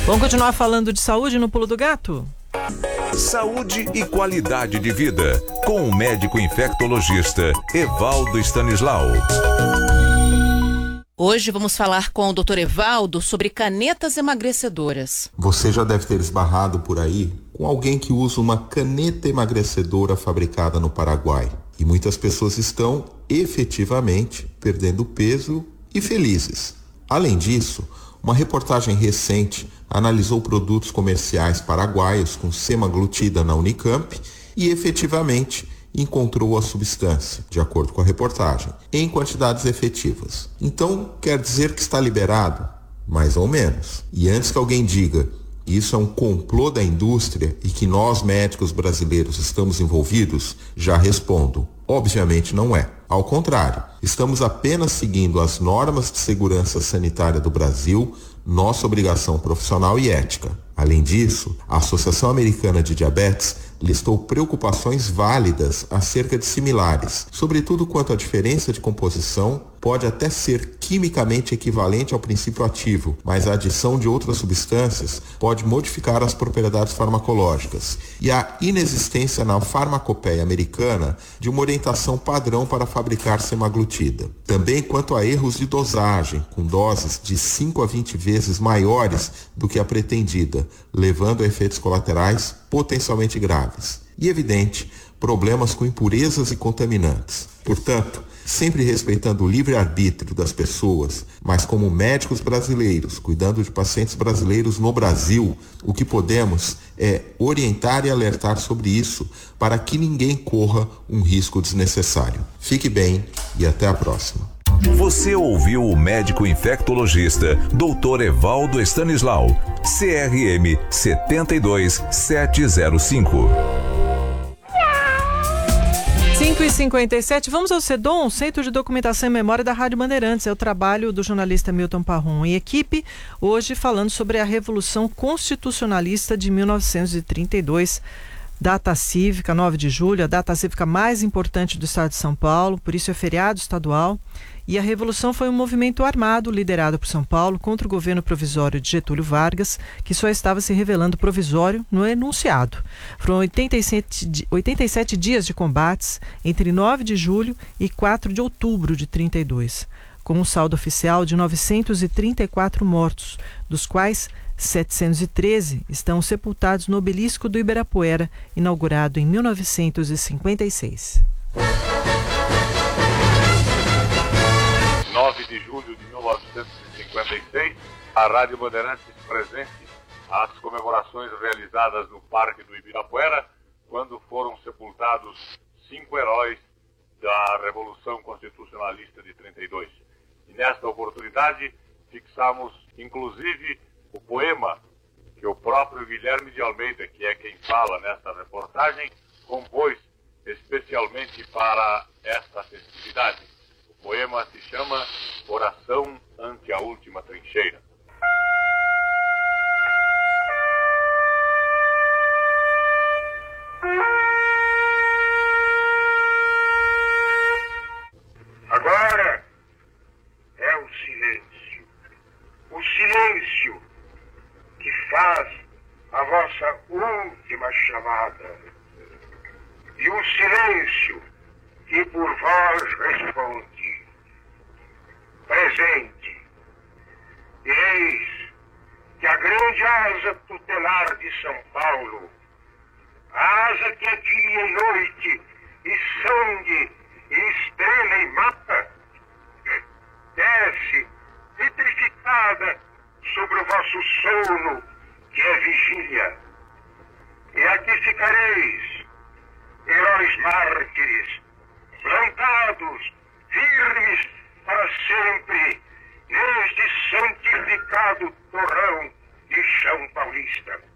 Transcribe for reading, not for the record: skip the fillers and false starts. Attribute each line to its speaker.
Speaker 1: Vamos continuar falando de saúde no Pulo do Gato?
Speaker 2: Saúde e qualidade de vida, com o médico infectologista Evaldo Stanislau.
Speaker 3: Hoje vamos falar com o Dr. Evaldo sobre canetas emagrecedoras.
Speaker 4: Você já deve ter esbarrado por aí com alguém que usa uma caneta emagrecedora fabricada no Paraguai. E muitas pessoas estão efetivamente perdendo peso e felizes. Além disso, uma reportagem recente analisou produtos comerciais paraguaios com semaglutida na Unicamp e efetivamente encontrou a substância, de acordo com a reportagem, em quantidades efetivas. Então, quer dizer que está liberado? Mais ou menos. E antes que alguém diga isso é um complô da indústria e que nós médicos brasileiros estamos envolvidos, já respondo, obviamente não é. Ao contrário, estamos apenas seguindo as normas de segurança sanitária do Brasil, nossa obrigação profissional e ética. Além disso, a Associação Americana de Diabetes listou preocupações válidas acerca de similares, sobretudo quanto à diferença de composição, pode até ser quimicamente equivalente ao princípio ativo, mas a adição de outras substâncias pode modificar as propriedades farmacológicas, e a inexistência na farmacopeia americana de uma orientação padrão para fabricar semaglutida. Também quanto a erros de dosagem, com doses de 5 a 20 vezes maiores do que a pretendida, levando a efeitos colaterais potencialmente graves. E, evidente, problemas com impurezas e contaminantes. Portanto, sempre respeitando o livre-arbítrio das pessoas, mas como médicos brasileiros, cuidando de pacientes brasileiros no Brasil, o que podemos é orientar e alertar sobre isso para que ninguém corra um risco desnecessário. Fique bem e até a próxima.
Speaker 2: Você ouviu o médico infectologista Dr. Evaldo Stanislau, CRM 72705.
Speaker 1: 5h57, vamos ao CEDOM, Centro de Documentação e Memória da Rádio Bandeirantes. É o trabalho do jornalista Milton Parron e equipe, hoje falando sobre a Revolução Constitucionalista de 1932, data cívica, 9 de julho, a data cívica mais importante do estado de São Paulo, por isso é feriado estadual. E a Revolução foi um movimento armado liderado por São Paulo contra o governo provisório de Getúlio Vargas, que só estava se revelando provisório no enunciado. Foram 87 dias de combates entre 9 de julho e 4 de outubro de 32, com um saldo oficial de 934 mortos, dos quais 713 estão sepultados no obelisco do Ibirapuera, inaugurado em 1956.
Speaker 5: 9 de julho de 1956, a Rádio Bandeirantes presente às comemorações realizadas no Parque do Ibirapuera, quando foram sepultados 5 heróis da Revolução Constitucionalista de 32. E nesta oportunidade fixamos, inclusive, o poema que o próprio Guilherme de Almeida, que é quem fala nesta reportagem, compôs especialmente para esta festividade. O poema se chama Oração ante a Última Trincheira.
Speaker 6: Agora é o silêncio que faz a vossa última chamada, e o silêncio que por vós responde. Presente, e eis que a grande asa tutelar de São Paulo, a asa que é dia e noite, e sangue, e estrela e mata, desce, petrificada, sobre o vosso sono, que é vigília. E aqui ficareis, heróis mártires, plantados, firmes, para sempre, neste santificado torrão de chão paulista.